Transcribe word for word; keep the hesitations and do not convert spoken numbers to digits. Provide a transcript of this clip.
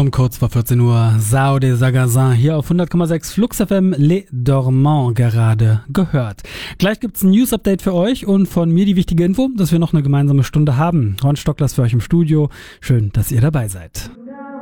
Um kurz vor vierzehn Uhr, Sao de Sagazin hier auf hundert Komma sechs Flux F M, Les Dormants gerade gehört. Gleich gibt's ein News-Update für euch und von mir die wichtige Info, dass wir noch eine gemeinsame Stunde haben. Ron Stocklers für euch im Studio. Schön, dass ihr dabei seid.